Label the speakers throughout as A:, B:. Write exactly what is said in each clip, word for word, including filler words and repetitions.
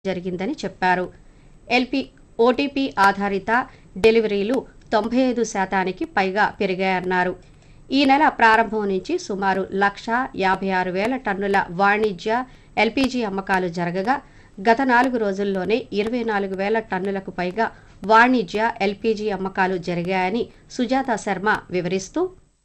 A: జరిగిందని చెప్పారు. LP OTP ఆధారిత డెలివరీలు తొంభై ఐదు శాతానికి పైగా పెరిగాయన్నారు. ఈ నెల ప్రారంభం నుంచి సుమారు లక్ష యాభై ఆరు వేల టన్నుల వాణిజ్య ఎల్పీజీ అమ్మకాలు జరగగా గత నాలుగు రోజుల్లోనే ఇరవై నాలుగు వేల టన్నులకు పైగా వాణిజ్య ఎల్పీజీ అమ్మకాలు జరిగాయని సుజాత శర్మ వివరిస్తూ,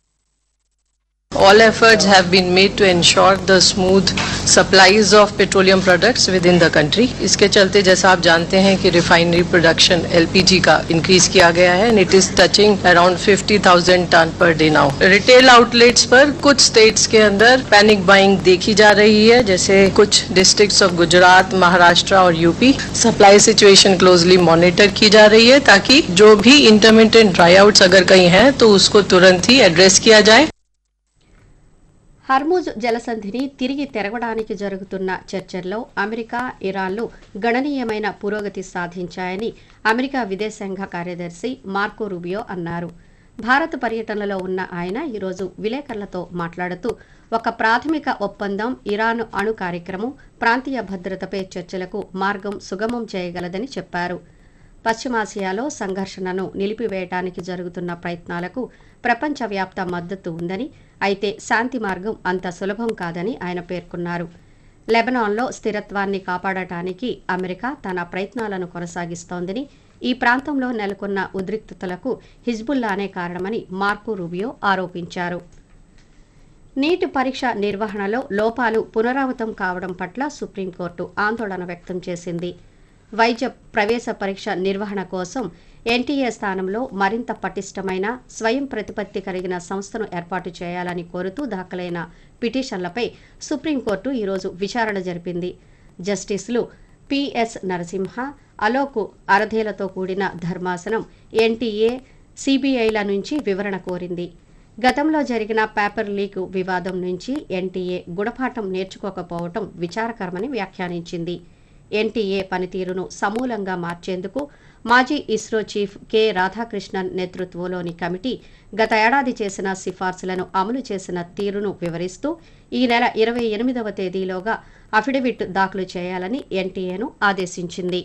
B: All efforts have been made to ensure the smooth supplies of petroleum products within the country. इसके चलते जैसा आप जानते हैं कि refinery production L P G का increase किया गया है and it is touching around fifty thousand ton per day now. Retail outlets पर कुछ states के अंदर panic buying देखी जा रही है, जैसे कुछ districts of गुजरात, महाराष्ट्र और UP. Supply situation closely monitor की जा रही है ताकि जो भी intermittent dry outs अगर कहीं हैं तो उसको तुरंत ही address किया जाए.
A: హర్ముజ్ జలసంధిని తిరిగి తెరవడానికి జరుగుతున్న చర్చల్లో అమెరికా, ఇరాన్లు గణనీయమైన పురోగతి సాధించాయని అమెరికా విదేశాంగ కార్యదర్శి మార్కో రూబియో అన్నారు. భారత్ పర్యటనలో ఉన్న ఆయన ఈరోజు విలేకరులతో మాట్లాడుతూ, ఒక ప్రాథమిక ఒప్పందం ఇరాన్ అణు కార్యక్రమం ప్రాంతీయ భద్రతపై చర్చలకు మార్గం సుగమం చేయగలదని చెప్పారు. పశ్చిమాసియాలో సంఘర్షణను నిలిపివేయడానికి జరుగుతున్న ప్రయత్నాలకు ప్రపంచవ్యాప్త మద్దతు ఉందని, అయితే శాంతి మార్గం అంత సులభం కాదని ఆయన పేర్కొన్నారు. లెబనాన్లో స్థిరత్వాన్ని కాపాడటానికి అమెరికా తన ప్రయత్నాలను కొనసాగిస్తోందని, ఈ ప్రాంతంలో నెలకొన్న ఉద్రిక్తతలకు హిజ్బుల్లానే కారణమని మార్కో రూబియో ఆరోపించారు. నీట్ పరీక్ష నిర్వహణలో లోపాలు పునరావృతం కావడం పట్ల సుప్రీంకోర్టు ఆందోళన వ్యక్తం చేసింది. వైద్య ప్రవేశ పరీక్ష నిర్వహణ కోసం ఎన్టీఏ స్థానంలో మరింత పటిష్టమైన స్వయం ప్రతిపత్తి కలిగిన సంస్థను ఏర్పాటు చేయాలని కోరుతూ దాఖలైన పిటిషన్లపై సుప్రీంకోర్టు ఈరోజు విచారణ జరిపింది. జస్టిస్లు పిఎస్ నరసింహ, అలోక్ అరధేలతో కూడిన ధర్మాసనం ఎన్టీఏ, సిబిఐల నుంచి వివరణ కోరింది. గతంలో జరిగిన పేపర్ లీక్ వివాదం నుంచి ఎన్టీఏ గుణపాఠం నేర్చుకోకపోవడం విచారకరమని వ్యాఖ్యానించింది. ఎన్టీఏ పనితీరును సమూలంగా మార్చేందుకు మాజీ ఇస్రో చీఫ్ కె రాధాకృష్ణన్ నేతృత్వంలోని కమిటీ గత ఏడాది చేసిన సిఫార్సులను అమలు చేసిన తీరును వివరిస్తూ ఈ నెల ఇరవై ఎనిమిదవ తేదీలోగా అఫిడవిట్ దాఖలు చేయాలని ఎన్టీఏను ఆదేశించింది.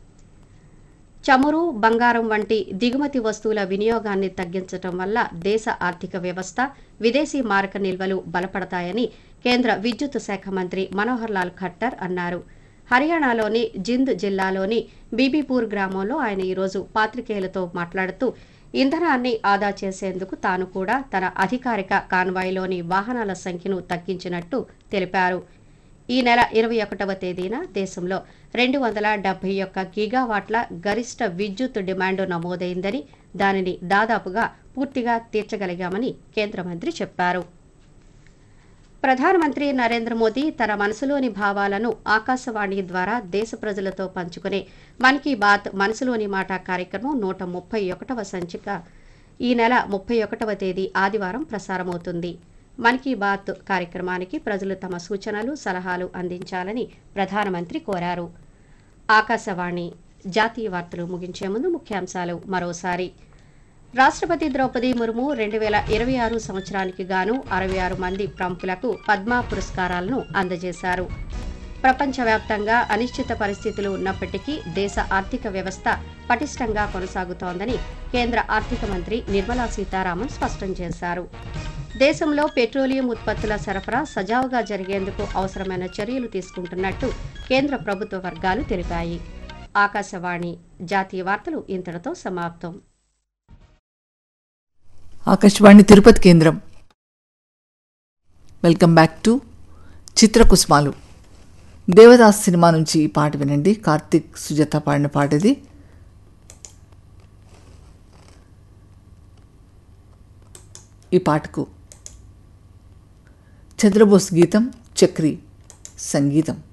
A: చమురు, బంగారం వంటి దిగుమతి వస్తువుల వినియోగాన్ని తగ్గించడం వల్ల దేశ ఆర్థిక వ్యవస్థ, విదేశీ మారక నిల్వలు బలపడతాయని కేంద్ర విద్యుత్ శాఖ మంత్రి మనోహర్ లాల్ ఖట్టర్ అన్నారు. హర్యానాలోని జింద్ జిల్లాలోని బీబీపూర్ గ్రామంలో ఆయన ఈరోజు పాత్రికేయులతో మాట్లాడుతూ, ఇంధనాన్ని ఆదా చేసేందుకు తాను కూడా తన అధికారిక కాన్వాయ్లోని వాహనాల సంఖ్యను తగ్గించినట్టు తెలిపారు. ఈ నెల ఇరవై ఒకటవ తేదీన దేశంలో రెండు వందల డెబ్బై ఒక్క గిగావాట్ల గరిష్ట విద్యుత్ డిమాండ్ నమోదైందని, దానిని దాదాపుగా పూర్తిగా తీర్చగలిగామని కేంద్ర మంత్రి చెప్పారు. ప్రధానమంత్రి నరేంద్ర మోదీ తన మనసులోని భావాలను ఆకాశవాణి ద్వారా దేశ ప్రజలతో పంచుకునే మన్ కీ బాత్ మనసులోని మాట కార్యక్రమం నూట ముప్పై ఒకటవ సంచిక ఈ నెల ముప్పై ఒకటవ తేదీ ఆదివారం ప్రసారమవుతుంది. మన్ కీ బాత్ కార్యక్రమానికి ప్రజలు తమ సూచనలు, సలహాలు అందించాలని ప్రధానమంత్రి కోరారు. ఆకాశవాణి జాతీయ వార్తలు ముగించే ముందు ముఖ్యాంశాలు మరోసారి. రాష్ట్రపతి ద్రౌపది ముర్ము రెండు వేల ఇరవై ఆరు సంవత్సరానికి గాను అరవై ఆరు మంది ప్రముఖులకు పద్మ పురస్కారాలను అందజేశారు. ప్రపంచవ్యాప్తంగా అనిశ్చిత పరిస్థితులు ఉన్నప్పటికీ దేశ ఆర్థిక వ్యవస్థ పటిష్టంగా కొనసాగుతోందని కేంద్ర ఆర్థిక మంత్రి నిర్మలా సీతారామన్ స్పష్టం చేశారు. దేశంలో పెట్రోలియం ఉత్పత్తుల సరఫరా సజావుగా జరిగేందుకు అవసరమైన చర్యలు తీసుకుంటున్నట్టు కేంద్ర ప్రభుత్వ వర్గాలు తెలిపాయి. ఆకాశవాణి జాతీయ వార్తలు ఇంతటితో సమాప్తం.
C: ఆకాశవాణి తిరుపతి కేంద్రం. Welcome back to చిత్రకుసుమాలు. Devdas cinema నుంచి ఈ పాట వినండి. కార్తిక్, సుజాత పాడిన పాట ఇది. ఈ పాటకు చంద్రబోస్ గీతం, చక్రి సంగీతం.